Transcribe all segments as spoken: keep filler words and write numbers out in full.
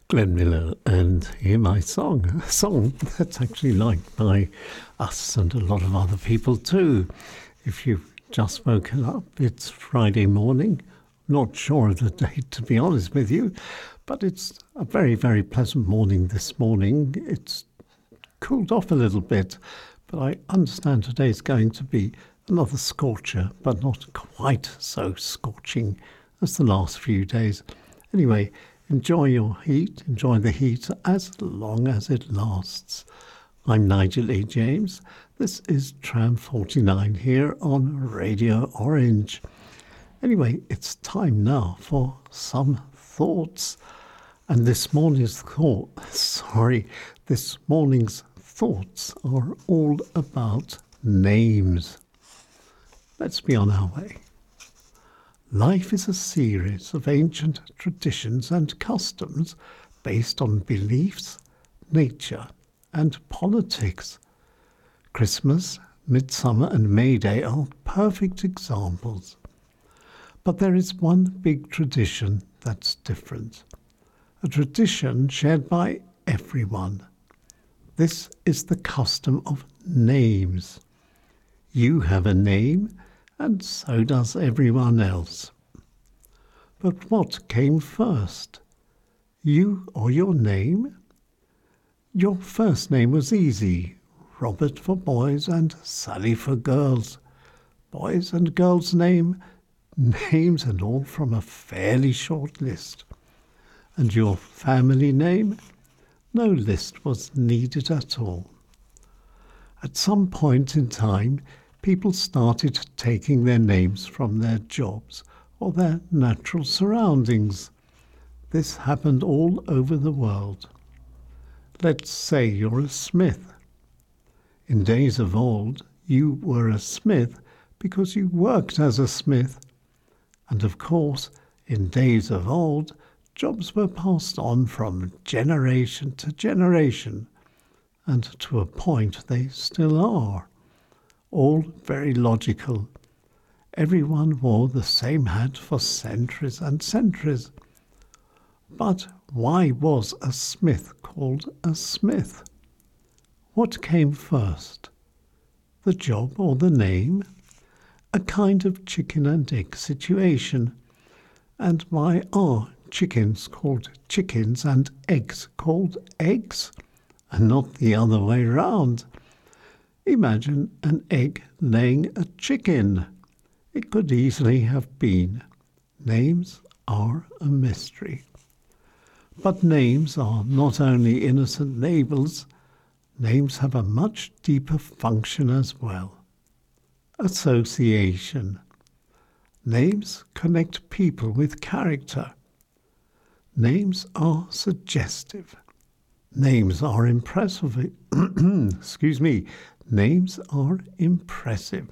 Glenn Miller, and hear my song, a song that's actually liked by us and a lot of other people too. If you've just woken up, it's Friday morning. Not sure of the date, to be honest with you, but it's a very, very pleasant morning this morning. It's cooled off a little bit, but I understand today's going to be another scorcher, but not quite so scorching as the last few days. Anyway, enjoy your heat, enjoy the heat as long as it lasts. I'm Nigel E. James. This is Tram forty-nine here on Radio Orange. Anyway, it's time now for some thoughts. And this morning's thought, sorry, this morning's thoughts are all about names. Let's be on our way. Life is a series of ancient traditions and customs based on beliefs, nature, and politics. Christmas, Midsummer, and May Day are perfect examples. But there is one big tradition that's different. A tradition shared by everyone. This is the custom of names. You have a name, and so does everyone else. But what came first? You or your name? Your first name was easy, Robert for boys and Sally for girls. Boys and girls' name, names and all from a fairly short list. And your family name? No list was needed at all. At some point in time, people started taking their names from their jobs or their natural surroundings. This happened all over the world. Let's say you're a smith. In days of old, you were a smith because you worked as a smith. And of course, in days of old, jobs were passed on from generation to generation, and to a point they still are. All very logical. Everyone wore the same hat for centuries and centuries. But why was a smith called a smith? What came first? The job or the name? A kind of chicken and egg situation. And why are chickens called chickens and eggs called eggs, and not the other way round? Imagine an egg laying a chicken. It could easily have been. Names are a mystery. But names are not only innocent labels, names have a much deeper function as well. Association. Names connect people with character. Names are suggestive. Names are impressive. Excuse me. Names are impressive.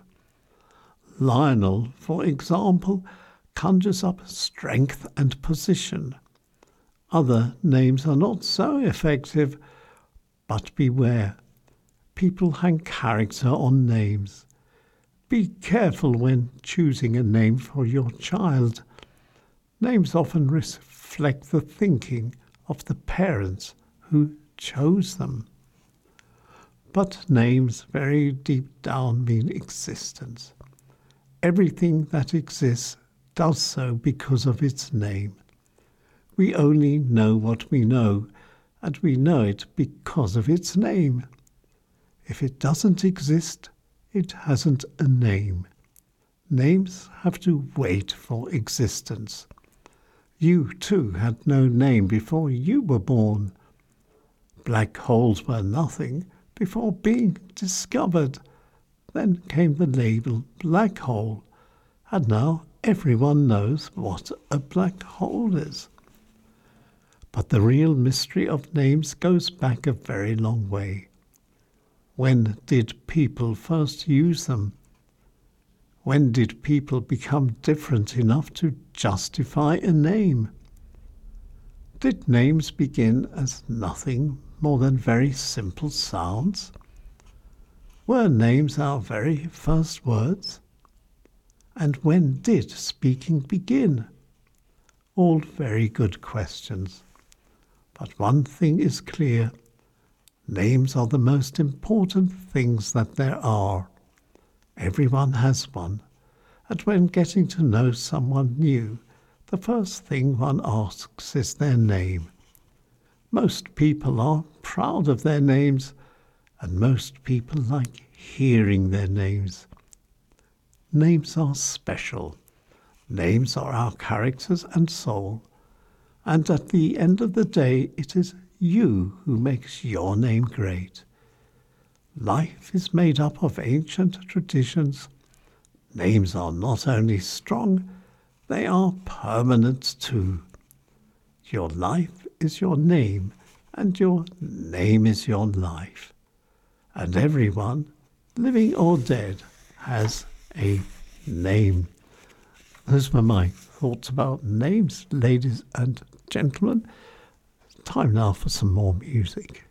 Lionel, for example, conjures up strength and position. Other names are not so effective, but beware. People hang character on names. Be careful when choosing a name for your child. Names often reflect the thinking of the parents who chose them. But names very deep down mean existence. Everything that exists does so because of its name. We only know what we know, and we know it because of its name. If it doesn't exist, it hasn't a name. Names have to wait for existence. You too had no name before you were born. Black holes were nothing before being discovered. Then came the label black hole, and now everyone knows what a black hole is. But the real mystery of names goes back a very long way. When did people first use them? When did people become different enough to justify a name? Did names begin as nothing more than very simple sounds? Were names our very first words? And when did speaking begin? All very good questions. But one thing is clear. Names are the most important things that there are. Everyone has one, and when getting to know someone new, the first thing one asks is their name. Most people are proud of their names, and most people like hearing their names. Names are special. Names are our characters and soul. And at the end of the day, it is you who makes your name great. Life is made up of ancient traditions. Names are not only strong, they are permanent too. Your life is your name, and your name is your life. And everyone, living or dead, has a name. Those were my thoughts about names, ladies and gentlemen. Time now for some more music.